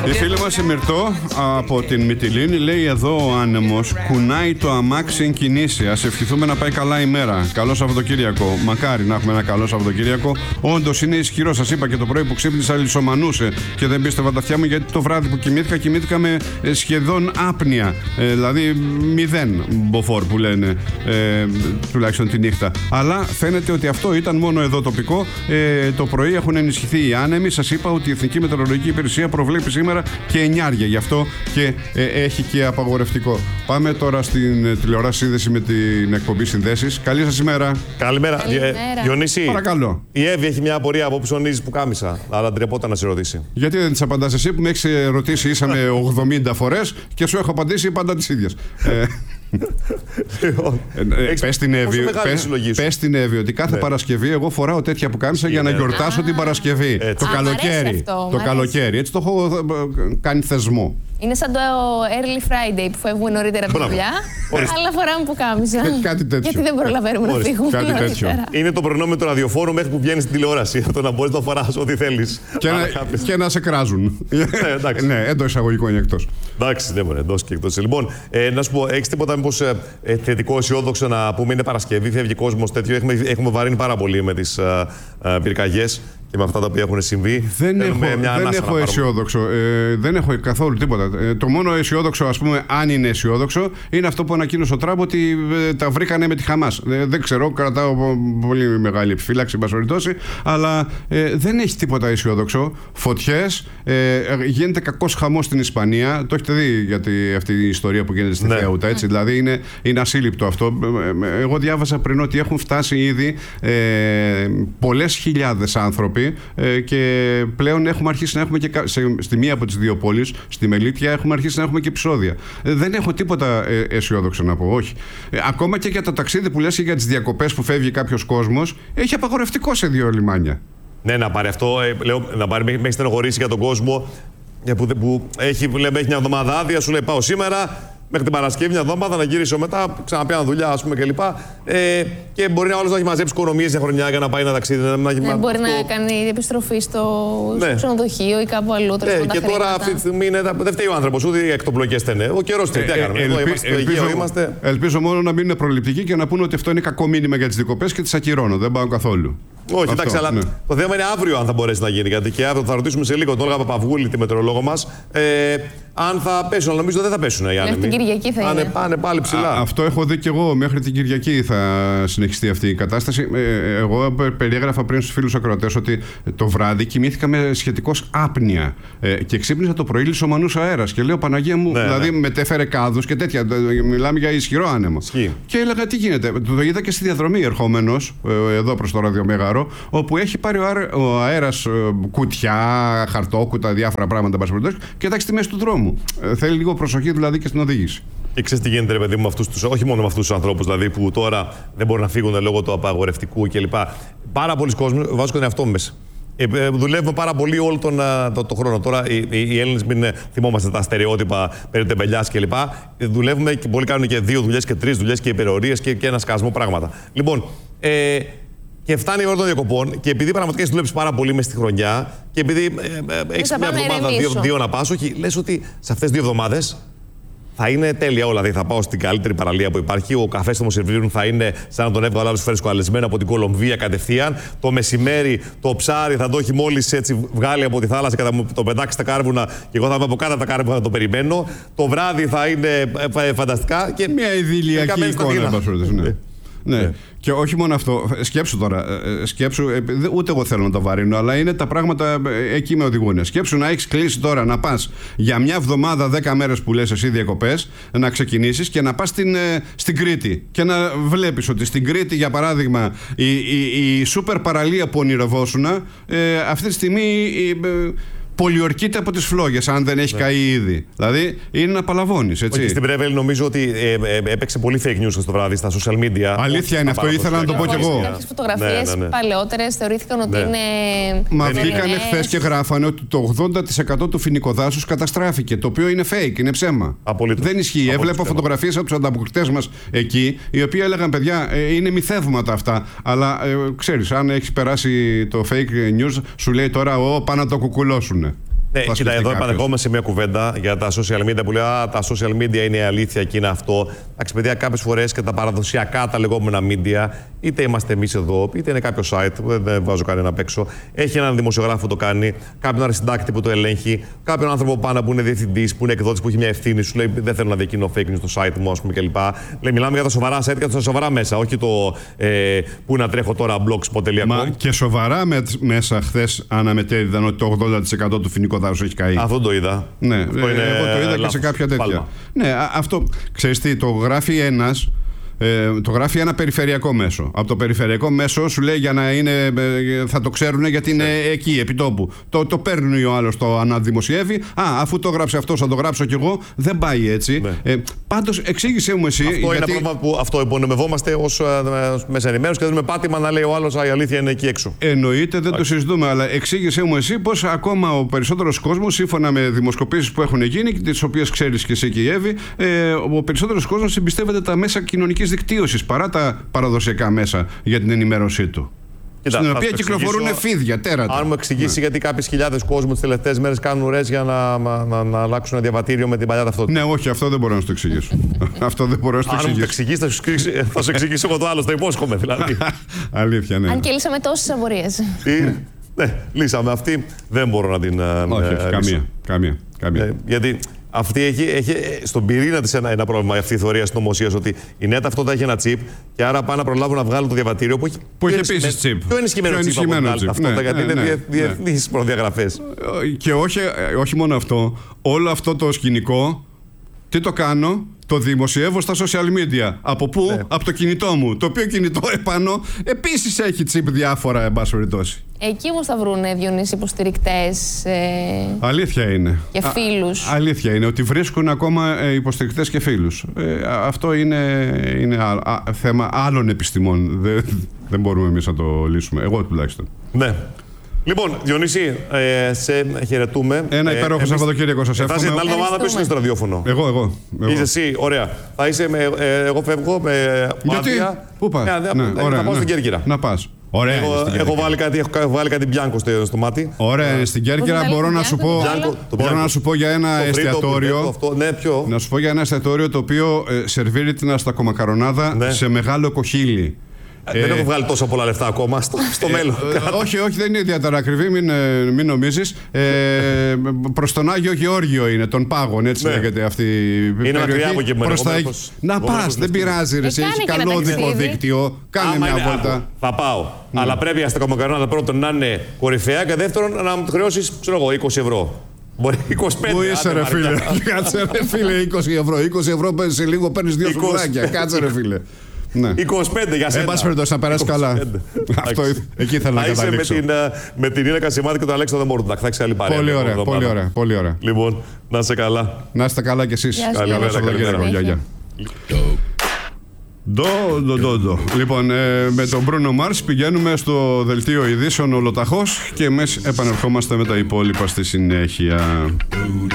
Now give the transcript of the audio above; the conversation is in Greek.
Η φίλη μας η Μυρτώ από την Μυτιλήνη λέει εδώ ο άνεμος κουνάει το αμάξι εν κινήσει. Ας ευχηθούμε να πάει καλά η μέρα. Καλό Σαββατοκύριακο. Μακάρι να έχουμε ένα καλό Σαββατοκύριακο. Όντως είναι ισχυρό. Σας είπα και το πρωί που ξύπνησα λυσομανούσε και δεν πίστευα τα αυτιά μου, γιατί το βράδυ που κοιμήθηκα με σχεδόν άπνοια. Δηλαδή 0 μποφόρ που λένε, τουλάχιστον τη νύχτα. Αλλά φαίνεται ότι αυτό ήταν μόνο εδώ τοπικό. Το πρωί έχουν ενισχυθεί οι άνεμοι. Σας είπα ότι η Εθνική Μετεωρολογική Υπηρεσία προβλέπει σήμερα και εννιάρια. Γι' αυτό και έχει και απαγορευτικό. Πάμε τώρα στην τηλεόραση σύνδεση με την εκπομπή Συνδέσεις. Καλή σας ημέρα. Καλημέρα. Διονύση, παρακαλώ. Η Εύη έχει μια απορία από ψωνίζεις που κάμισα. Αλλά ντρεπόταν να σε ρωτήσει. Γιατί δεν της απαντάς εσύ που με έχεις ρωτήσει ίσα με 80 φορές και σου έχω απαντήσει πάντα τις ίδιες. Πες στην Εύη ότι κάθε Παρασκευή εγώ φοράω τέτοια που κάμισα για να γιορτάσω την Παρασκευή. Το καλοκαίρι. Το καλοκαίρι. Έτσι το έχω κάνει θεσμό. Είναι σαν το early Friday που φεύγουμε νωρίτερα από τη δουλειά, αλλά φοράμε που κάμισα. Κάτι τέτοιο. Γιατί δεν προλαβαίνουμε να φύγουμε. Κάτι τέτοιο. Είναι το προνόμιο του ραδιοφόρου μέχρι που βγαίνει στην τηλεόραση. Το να μπορείς να φοράς ό,τι θέλεις. Και να σε κράζουν. Ναι, εντός εισαγωγικών ή εκτός. Εντάξει, δεν μπορεί, εντός και εκτός. Λοιπόν, να σου πω, έχεις τίποτα μήπως θετικό, αισιόδοξο να πούμε? Είναι Παρασκευή, φεύγει κόσμος τέτοιο. Έχουμε βαρύνει πάρα πολύ με τις πυρκαγιές και με αυτά τα οποία έχουν συμβεί. Δεν έχω αισιόδοξο. Δεν έχω καθόλου τίποτα. Το μόνο αισιόδοξο, ας πούμε, αν είναι αισιόδοξο, είναι αυτό που ανακοίνωσε ο Τραμπ ότι τα βρήκανε με τη Χαμάς. Δεν ξέρω, κρατάω πολύ μεγάλη επιφύλαξη, αλλά δεν έχει τίποτα αισιόδοξο. Φωτιές, γίνεται κακός χαμός στην Ισπανία. Το έχετε δει γιατί αυτή η ιστορία που γίνεται στη Θέουτα, έτσι. Δηλαδή είναι ασύλληπτο αυτό. Εγώ διάβασα πριν ότι έχουν φτάσει ήδη πολλές χιλιάδες άνθρωποι και πλέον έχουμε αρχίσει να έχουμε και στη μία από τις δύο πόλεις, στη Μελίτια, έχουμε αρχίσει να έχουμε και επεισόδια. Δεν έχω τίποτα αισιόδοξο να πω, όχι. Ακόμα και για το ταξίδι που λες και για τις διακοπές που φεύγει κάποιος κόσμος, έχει απαγορευτικό σε 2 λιμάνια. Ναι, να πάρει αυτό, λέω, να πάρει, με έχει στενοχωρήσει για τον κόσμο που έχει μια εβδομάδα άδεια, σου λέει πάω σήμερα. Μέχρι την Παρασκευή, μια εβδομάδα να γυρίσω μετά, ξαναπιάνω δουλειά, ας πούμε κλπ. Και μπορεί όλος να έχει μαζέψει οικονομίες μια χρονιά για να πάει ένα ταξίδι. Μπορεί να κάνει επιστροφή στο ξενοδοχείο ή κάπου αλλού. Και τώρα αυτή τη στιγμή δεν φταίει ο άνθρωπος, ούτε οι εκτοπλοκές στενέ. Ο καιρός τι έκαναμε. Ελπίζω μόνο να μην είναι προληπτικοί και να πούνε ότι αυτό είναι κακό μήνυμα για τις δικοπές και τις ακυρώνω. Δεν πάω καθόλου. Όχι, εντάξει, αλλά το θέμα είναι αύριο αν θα μπορέσει να γίνει. Γιατί και αύριο θα ρωτήσουμε σε λίγο τον Όλγα Παπαυγούλη, τη μετεωρολόγο μας, αν θα πέσουν. Αλλά νομίζω δεν θα πέσουν οι άνεμοι. Μέχρι την Κυριακή θα είναι. Πάνε πάλι ψηλά. Αυτό έχω δει και εγώ. Μέχρι την Κυριακή θα συνεχιστεί αυτή η κατάσταση. Εγώ περιέγραφα πριν στους φίλους ακροατές ότι το βράδυ κοιμήθηκα με σχετικώς άπνοια. Και ξύπνησα το πρωί λυσομανούς αέρας. Και λέω Παναγία μου, δηλαδή μετέφερε κάδους και τέτοια. Μιλάμε για ισχυρό άνεμο. Και έλεγα τι γίνεται. Το είδα και στη διαδρομή ερχόμενος εδώ προς το ραδιομέγαρο, όπου έχει πάρει ο αέρας κουτιά, χαρτόκουτα, διάφορα πράγματα και εντάξει στη μέση του δρόμου. Θέλει λίγο προσοχή δηλαδή και στην οδήγηση. Και ξέρεις τι γίνεται, ρε παιδί μου, όχι μόνο με αυτούς τους ανθρώπους δηλαδή, που τώρα δεν μπορούν να φύγουν λόγω του απαγορευτικού κλπ. Πάρα πολλοί κόσμοι βάζουν τον εαυτό μου μέσα. Δουλεύουμε πάρα πολύ όλο τον χρόνο. Τώρα οι Έλληνες, μην θυμόμαστε τα στερεότυπα περί τεμπελιάς κλπ. Δουλεύουμε και πολλοί κάνουν και 2 δουλειές και 3 δουλειές και υπερορίες και ένα σκασμό πράγματα. Λοιπόν. Και φτάνει η ώρα των διακοπών και επειδή πραγματικά έχει δουλέψει πάρα πολύ μες στη χρονιά και επειδή έχεις μια εβδομάδα, δύο να πας, όχι, λες ότι σε αυτές τις 2 εβδομάδες θα είναι τέλεια όλα. Δηλαδή θα πάω στην καλύτερη παραλία που υπάρχει. Ο καφές που μου σερβίρουν θα είναι σαν να τον έβγαλα άλλος φρεσκοαλεσμένο από την Κολομβία κατευθείαν. Το μεσημέρι το ψάρι θα το έχει μόλις έτσι βγάλει από τη θάλασσα και θα μου το πετάξει στα κάρβουνα και εγώ θα είμαι από κάτω από τα κάρβουνα να το περιμένω. Το βράδυ θα είναι φανταστικά. Και μια ειδηλιακή εικόνα. Ναι. Και όχι μόνο αυτό, σκέψου τώρα, ούτε εγώ θέλω να το βαρύνω, αλλά είναι τα πράγματα εκεί με οδηγούν. Σκέψου να έχεις κλείσει τώρα να πας για μια εβδομάδα 10 μέρες που λες εσύ διακοπές, να ξεκινήσεις και να πας στην Κρήτη και να βλέπεις ότι στην Κρήτη, για παράδειγμα, η σούπερ παραλία που ονειρευόσουνα αυτή τη στιγμή πολιορκείται από τις φλόγες, αν δεν έχει καεί ήδη. Δηλαδή είναι να παλαβώνεις, έτσι. Όχι, στην Πρέβελ νομίζω ότι έπαιξε πολύ fake news το βράδυ στα social media. Αλήθεια είναι αυτό, ήθελα να το πω κι εγώ. Κάποιες φωτογραφίες παλαιότερες θεωρήθηκαν ότι είναι. Μα βγήκαν χθες και γράφανε ότι το 80% του φοινικοδάσους καταστράφηκε. Το οποίο είναι fake, είναι ψέμα. Απολύτως. Δεν ισχύει. Έβλεπα φωτογραφίες από τους ανταποκριτές μας εκεί, οι οποίοι έλεγαν παιδιά, είναι μυθεύματα αυτά. Αλλά ξέρεις, αν έχει περάσει το fake news, σου λέει τώρα, πάνε να το κουκουλώσουν. Ναι, κοίτα, εδώ επανερχόμαστε σε μια κουβέντα για τα social media που λέει τα social media είναι η αλήθεια και είναι αυτό. Εντάξει, παιδιά, κάποιες φορές και τα παραδοσιακά τα λεγόμενα media, είτε είμαστε εμείς εδώ, είτε είναι κάποιο site, δεν βάζω κανένα απ' έξω, έχει έναν δημοσιογράφο που το κάνει, κάποιον αριστοτάκτη που το ελέγχει, κάποιον άνθρωπο πάνω που είναι διευθυντής, που είναι εκδότης, που έχει μια ευθύνη, σου λέει δεν θέλω να διακινώ fake news στο site μου, ας πούμε κλπ. Λέει, μιλάμε για τα σοβαρά site και τα σοβαρά μέσα, όχι το που να τρέχω τώρα blogspot.com. Μα και σοβαρά μέσα χθες αναμετέδιδαν ότι το 80% του φοινικού δάσους έχει καεί. Αυτό το είδα. Ναι, εγώ το είδα και σε κάποια τέτοια. Πάλμα. Ναι, αυτό ξέρεις τι, το γράφει ένας. Το γράφει ένα περιφερειακό μέσο. Από το περιφερειακό μέσο σου λέει για να είναι. Θα το ξέρουν γιατί είναι εκεί, επί τόπου. Το παίρνει ο άλλος, το αναδημοσιεύει. Αφού το γράψει αυτό, θα το γράψω κι εγώ. Δεν πάει έτσι. Ναι. Πάντως, εξήγησέ μου εσύ. Αυτό είναι ένα πρόβλημα που αυτό υπονομευόμαστε ως μέσα ενημέρωση και δίνουμε πάτημα να λέει ο άλλος η αλήθεια είναι εκεί έξω. Εννοείται, δεν το συζητούμε, αλλά εξήγησέ μου εσύ πώς ακόμα ο περισσότερος κόσμος, σύμφωνα με δημοσκοπήσεις που έχουν γίνει και τις οποίες ξέρεις και εσύ και η Εύη, ο περισσότερος κόσμος εμπιστεύεται τα μέσα κοινωνικής δικτύωσης παρά τα παραδοσιακά μέσα για την ενημέρωσή του. Κοίτα, στην οποία κυκλοφορούν φίδια, τέρατα. Αν μου εξηγήσει γιατί κάποιες χιλιάδες κόσμου τις τελευταίες μέρες κάνουν ουρές για να αλλάξουν ένα διαβατήριο με την παλιά ταυτότητα. Ναι, όχι, αυτό δεν μπορώ να σου το εξηγήσω. Αυτό δεν μπορώ να σου το εξηγήσω. Αν μου το εξηγήσει, θα σου εξηγήσω εγώ το άλλο, το υπόσχομαι δηλαδή. Αλήθεια, ναι. Αν και λύσαμε τόσες απορίες. Ναι, λύσαμε. Αυτή δεν μπορώ να την. Όχι, καμία. Γιατί αυτή έχει στον πυρήνα της ένα πρόβλημα, αυτή η θεωρία συνωμοσίας, ότι η νέα ταυτότητα έχει ένα τσιπ και άρα πάνε να προλάβουν να βγάλουν το διαβατήριο που έχει επίσης τσιπ. Πιο ενισχυμένο τσιπ από την άλλη ταυτότητα, γιατί είναι διεθνείς προδιαγραφές. Και όχι μόνο αυτό, όλο αυτό το σκηνικό, τι το κάνω? Το δημοσιεύω στα social media. Από πού? Ναι. Από το κινητό μου. Το οποίο κινητό επάνω επίσης έχει τσιπ διάφορα, εν πάση περιπτώσει. Εκεί όμως θα βρούνε, Διονύση, υποστηρικτές. Αλήθεια είναι. Και φίλους. Αλήθεια είναι ότι βρίσκουν ακόμα υποστηρικτές και φίλους. Αυτό είναι θέμα άλλων επιστημών. Δεν μπορούμε εμείς να το λύσουμε. Εγώ τουλάχιστον. Ναι. Λοιπόν, Διονύση, σε χαιρετούμε. Ένα υπέροχο Σαββατοκύριακο σας εύχομαι. Θα είσαι την άλλη εβδομάδα, ποιος είναι στο ραδιόφωνο? Εγώ. Είσαι εσύ, ωραία. Θα είσαι εγώ φεύγω με γιατί? Πού πας? Θα πάω στην Κέρκυρα. Να πας. Ωραία. Έχω βάλει κάτι μπιάνκο στο μάτι. Ωραία, στην Κέρκυρα μπορώ να σου πω για ένα εστιατόριο. Ναι, ποιο? Να σου πω για ένα εστιατόριο το οποίο σερβίρει την αστακομακαρονάδα σε μεγάλο κοχύλι. Δεν έχω βγάλει τόσο πολλά λεφτά ακόμα στο μέλλον. Όχι, δεν είναι ιδιαίτερα ακριβή, μην νομίζεις. Προς τον Άγιο Γεώργιο είναι, των Πάγων, έτσι λέγεται αυτή η περιοχή. Είναι μακριά από εκεί που να πας, δεν πειράζει, έχει καλό οδικό δίκτυο. Κάνε μια βόλτα. Θα πάω. Αλλά πρέπει η αστακομακαρονάδα πρώτον να είναι κορυφαία και δεύτερον να μου χρεώσεις, ξέρω εγώ, 20 ευρώ. Μπορεί 25. Πού είσαι ρε φίλε? Κάτσε ρε φίλε, 20 ευρώ. 20 ευρώ σε λίγο παίρνεις 2 σουβλάκια. Κάτσε ρε φίλε. Ναι. 25 για σένα. Εν πάση περιπτώσει, να περάσει καλά. Αυτό εκεί θέλω να καταλήξω. Με την Ίνα Κασιμάτη και τον Αλέξανδρο Μόρντακ. Θα έχεις άλλη παρέα. Πολύ ωραία. Λοιπόν, να είστε καλά. Να είστε καλά κι εσείς. Καλημέρα. Λοιπόν, με τον Bruno Mars πηγαίνουμε στο δελτίο ειδήσεων ολοταχώς και εμείς επανερχόμαστε με τα υπόλοιπα στη συνέχεια.